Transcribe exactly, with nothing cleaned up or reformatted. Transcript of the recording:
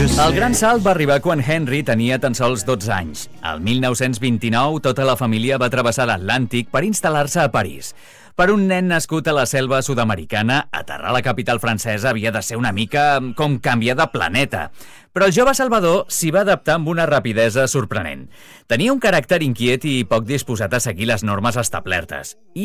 El gran salt va arribar quan Henry tenia tan sols dotze anys. El mil nou-cents vint-i-nou, tota la família va travessar l'Atlàntic per instal·lar-se a París. Per un nen nascut a la selva sud-americana, aterrar a la capital francesa havia de ser una mica com canviar de planeta. Però el jove Salvador s'hi va adaptar amb una rapidesa sorprenent. Tenia un caràcter inquiet i poc disposat a seguir les normes establertes. I